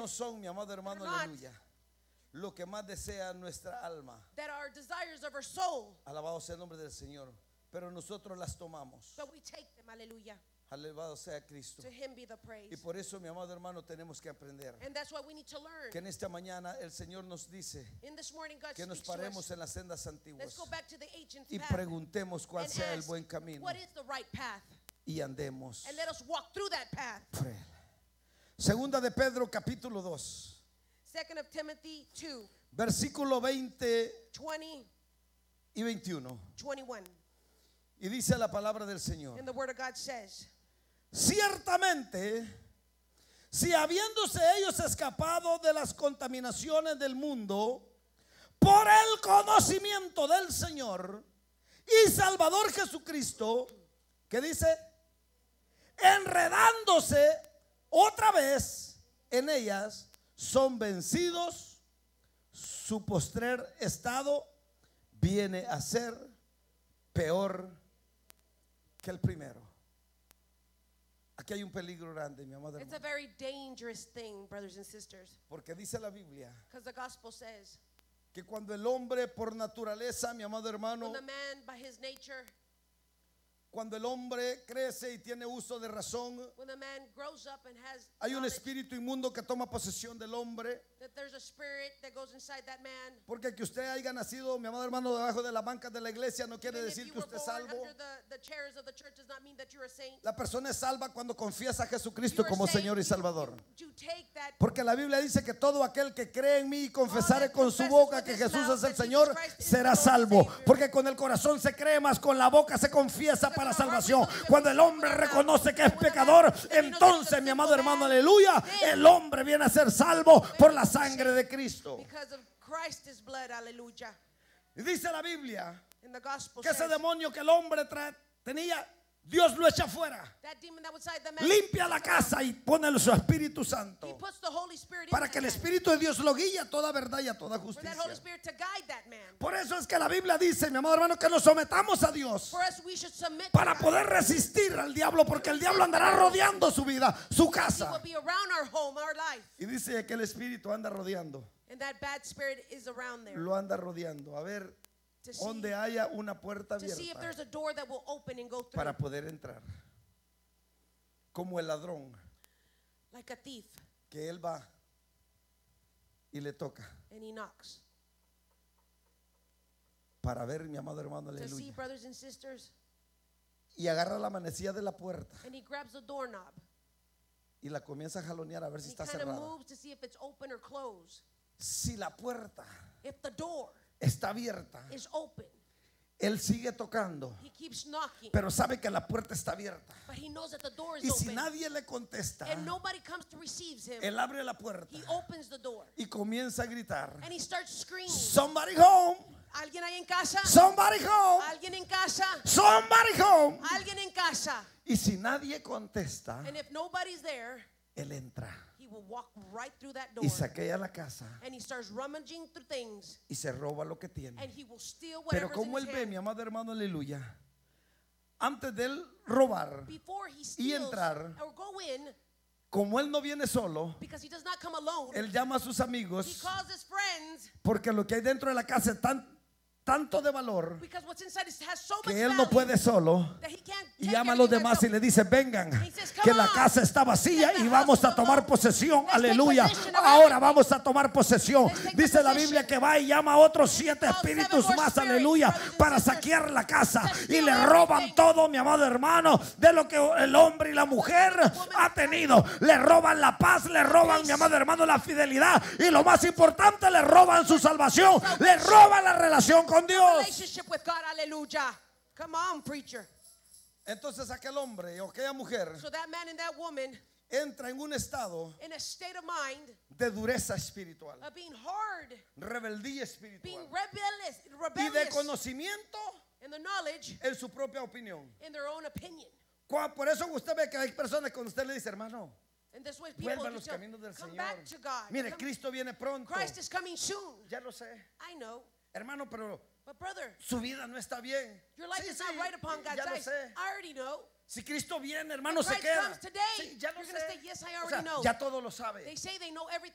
no son, mi amado hermano, aleluya, lo que más desea nuestra alma. That are desires of our soul. Alabado sea el nombre del Señor. Pero nosotros las tomamos. But we take them, hallelujah. Alabado sea Cristo. To him be the praise. Y por eso, mi amado hermano, tenemos que aprender And that's what we need to learn. que en esta mañana el Señor nos dice In this morning, God que nos speaks to paremos us. en las sendas Let's antiguas go back to the ancient y path preguntemos cuál and sea el ask, buen camino what is the right path? y andemos And let us walk through that path. por él. Segunda de Pedro capítulo 2, 2 of Timothy 2, versículo 20 20, y 21. 21. Y dice la palabra del Señor: And the word of God says, ciertamente, si habiéndose ellos escapado de las contaminaciones del mundo por el conocimiento del Señor y Salvador Jesucristo, que dice, enredándose otra vez en ellas, son vencidos, su postrer estado viene a ser peor que el primero. Aquí hay un peligro grande, mi amado it's a hermano, very dangerous thing, brothers and sisters, porque dice la Biblia because the gospel says, que cuando el hombre por naturaleza, mi amado hermano, when the man by his nature, cuando el hombre crece y tiene uso de razón, when the man grows up and has hay un knowledge, espíritu inmundo que toma posesión del hombre. that there's a spirit that goes inside that man. Porque que usted haya nacido, mi amado hermano, debajo de la banca de la iglesia no quiere Even if decir you que were usted es born salvo. under the chairs of the church does not mean that you're a saint. La persona es salva cuando confiesa a Jesucristo You are como saved, Señor y Salvador. you take that. Porque la Biblia dice que todo aquel que cree en mí y confesare that con su confesses boca with que his Jesús mouth es el that Jesus Señor Christ is será the Lord salvo. Savior. Porque con el corazón se cree, más con la boca se confiesa para salvación. Cuando el hombre reconoce que es pecador, entonces, mi amado hermano, aleluya, el hombre viene a ser salvo por la sangre de Cristo. Because of Christ's blood, hallelujah. Y dice la Biblia In the gospel que ese says, demonio que el hombre tenía, Dios lo echa fuera. that demon that was inside the man, Limpia la casa y pone su Espíritu he Santo puts the Holy Spirit para in que el that man, Espíritu de Dios lo guíe a toda verdad y a toda for that justicia. Holy Spirit to guide that man. Por eso es que la Biblia dice, mi amado hermano, que nos sometamos a Dios For us, we should submit para to God. poder resistir al diablo, porque el diablo andará rodeando su vida, su He casa. will be around our home, our life. Y dice que el Espíritu anda rodeando, And that bad spirit is around there. lo anda rodeando. A ver, To see, donde haya una puerta to see if there's abierta a door that will open and go through. para poder entrar. Como el ladrón, Like a thief. que él va y le toca And he knocks. para ver, mi amado hermano, To see, aleluya. brothers and sisters. Y agarra la manecilla de la puerta And he grabs the doorknob. y la comienza a jalonear a ver si And he está kind of cerrada. moves to see if it's open or closed. Si la puerta If the door está abierta, is open, él sigue tocando, he keeps knocking. pero sabe que la puerta está abierta. But he knows that the door is Y si open. nadie le contesta, And nobody comes to receive him. él abre la puerta He opens the door. y comienza a gritar, And he starts screaming. somebody home, ¿Alguien ahí en casa? somebody home, ¿Alguien en casa? somebody home. ¿Alguien en casa? Y si nadie contesta, And if nobody's there, él entra he will walk right through that door. y saquea la casa And he starts rummaging through things. y se roba lo que tiene. And he will steal Pero whatever's como in él his ve, hand. mi amado hermano, aleluya, antes de él robar, Before he steals entrar, or go in, como él no viene solo, because he does not come alone, él llama a sus he amigos, calls his friends, porque lo que hay dentro de la casa es tanto de valor because what's inside has so much que él no value puede solo. that he can't Y take llama a everything los by demás y himself. le dice, vengan, He says, que "Come la on. casa está vacía Let the y vamos a house tomar alone. posesión. Let's take Aleluya. possession of Ahora everything. vamos a tomar posesión. Let's take Dice la possession. Biblia que va y llama a otros 7 calls espíritus 7 more más, spirits, aleluya, brothers and para sisters, saquear la casa. to Y steal le roban everything. todo, mi amado hermano, de lo que el hombre y la mujer ha tenido. Le roban la paz, le roban, mi amado hermano, la fidelidad. Y lo más importante, le roban su salvación. Le roban la relación con Dios. Relationship with God, hallelujah. Come on, preacher. Entonces aquel hombre o aquella mujer So that man and that woman, entra en un estado in a state of mind de dureza espiritual, of being hard, rebeldía being espiritual y de rebellious conocimiento in the knowledge, en su propia opinión. in their own opinion. Por eso usted ve que hay personas que usted le dice, hermano, And this way people vuelva a just los tell, caminos del come Señor. back to God. Mire, Come- Cristo viene pronto. Christ is coming soon. Ya lo sé, I know. hermano, pero But brother, su vida no está bien. your life Sí, is not sí, right upon God's ya lo eyes. sé. I already know. Si Cristo viene, hermano, se Christ queda. comes today, Sí, ya lo you're gonna sé. say, yes, I O already sea, know. ya todo lo sabe. They say they know everything